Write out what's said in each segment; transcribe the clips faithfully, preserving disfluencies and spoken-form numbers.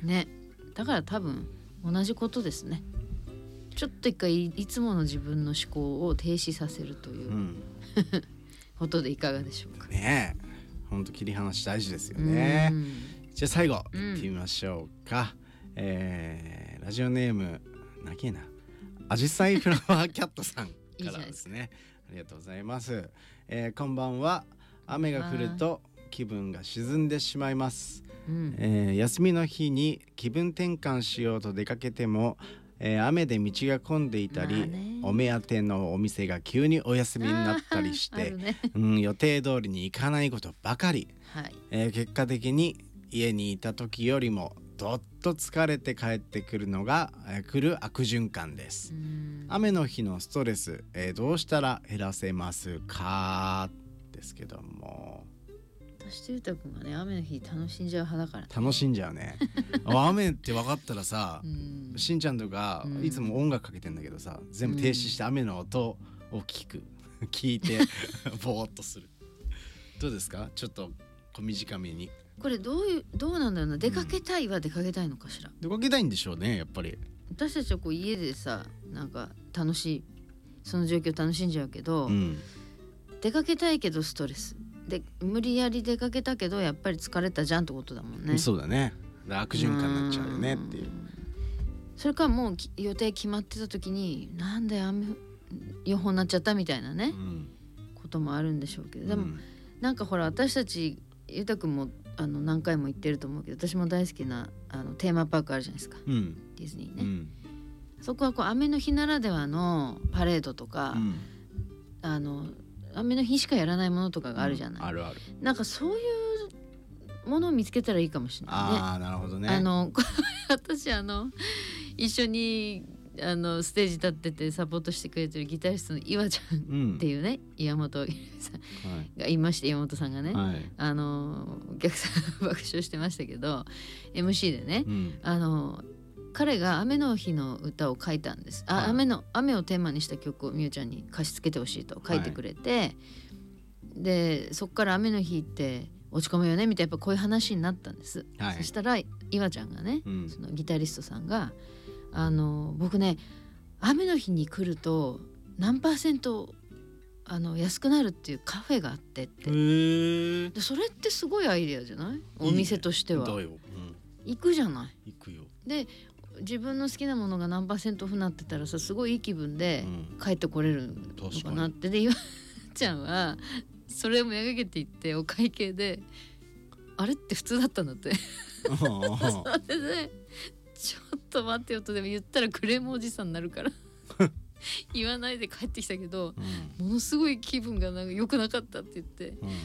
ね。だから多分同じことですね。ちょっと一回いつもの自分の思考を停止させるという、うん、ことでいかがでしょうかね。えほんと切り離し大事ですよね。じゃあ最後いってみましょうか、うんえー、ラジオネームなけなあじさいフラワーキャットさんからですね。ありがとうございます、えー、こんばんは。雨が降ると気分が沈んでしまいます、うんえー、休みの日に気分転換しようと出かけても、えー、雨で道が混んでいたり、まあ、お目当てのお店が急にお休みになったりして、ねうん、予定通りに行かないことばかり、はいえー、結果的に家にいた時よりもどっと疲れて帰ってくるのが、えー、来る悪循環です。雨の日のストレス、えー、どうしたら減らせますかですけども、 私とゆうたくんがね雨の日楽しんじゃう派だから、ね、 楽しんじゃうね雨って分かったらさしんちゃんとかいつも音楽かけてんだけどさ全部停止して雨の音を聞く聞いてぼーっとする。どうですかちょっと小短めに。 これどういうどうなんだろうな。出かけたいは出かけたいのかしら、うん、 出かけたいんでしょうねやっぱり。 私たちはこう家でさなんか楽しいその状況楽しんじゃうけど、うん、出かけたいけどストレスで無理やり出かけたけどやっぱり疲れたじゃんってことだもんね。 そうだね。悪循環になっちゃうよねっていう。 それからもう予定決まってた時になんで雨予報になっちゃったみたいなね、うん、こともあるんでしょうけど、でも、うん、なんかほら私たちゆうたくんもあの何回も行ってると思うけど私も大好きなあのテーマパークあるじゃないですか、うん、ディズニーね、うん、そこはこう雨の日ならではのパレードとか、うん、あの雨の日しかやらないものとかがあるじゃない、うん、 あるある。 なんかそういうものを見つけたらいいかもしれないね。 ああなるほどね。 あの私あの一緒にあのステージ立っててサポートしてくれてるギタリストの岩ちゃんっていうね、うん、岩本さんがいまして、岩本さんがね、はい、あのお客さん爆笑してましたけど エムシー でね、うん、あの彼が雨の日の歌を書いたんです。あ、はい、雨の雨をテーマにした曲をみゆちゃんに歌詞つけてほしいと書いてくれて、はい、でそっから雨の日って落ち込むよねみたいなやっぱこういう話になったんです、はい、そしたら岩ちゃんがね、うん、そのギタリストさんがあの僕ね雨の日に来ると何パーセントあの安くなるっていうカフェがあってって。へでそれってすごいアイデアじゃない？お店としては。いいね、だよ、うん、行くじゃない。 行くよ。 で自分の好きなものが何パーセントオフになってたらさすごいいい気分で帰ってこれるのかなって、うん、で岩ちゃんはそれをめがけていってお会計であれって普通だったんだってそれでちょっと待ってよとでも言ったらクレームおじさんになるから言わないで帰ってきたけど、うん、ものすごい気分がなんか良くなかったって言って、うん、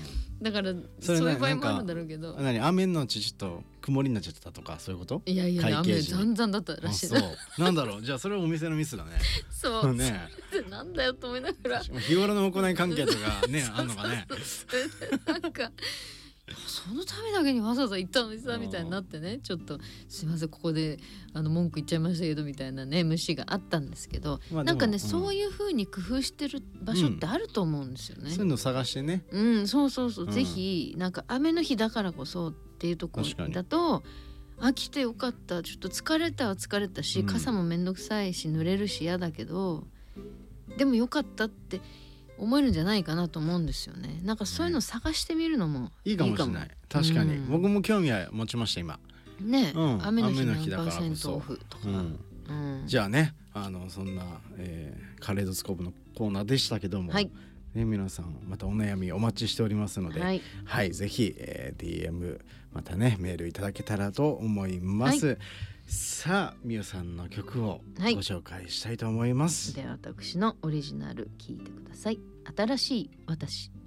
だからそういう場合もあるんだろうけど、 何雨のうちちょっと曇りになっちゃったとかそういうこと？ いやいや雨ざんざんだったらしい。 そうなんだろうじゃあそれはお店のミスだね。 そうねなんだよと思いながら日頃の行い関係とかねあんのかねなんかそのためだけにわざわざ行ったのにさみたいになってね、ちょっとすいませんここであの文句言っちゃいましたけどみたいなね虫があったんですけど、まあ、なんかね、うん、そういう風に工夫してる場所ってあると思うんですよね、うん、 そういうの探してね、 うんそうそうそう、うん、ぜひなんか雨の日だからこそっていうところだとあ来てよかったちょっと疲れたは疲れたし、うん、傘もめんどくさいし濡れるし嫌だけどでもよかったって思えるんじゃないかなと思うんですよね。なんかそういうのを探してみるのもいいかも、 いいかもしれない。確かに、うん、僕も興味は持ちました今ね、うん、雨の日何パーセントオフとか、うんうん、じゃあねあのそんな、えー、カレードスコープのコーナーでしたけども、はいね、皆さんまたお悩みお待ちしておりますので、はい、はい、ぜひ、えー、ディーエム またねメールいただけたらと思います、はい、さあみゆさんの曲をご紹介したいと思います、 はい、では私のオリジナル聴いてください。新しい私。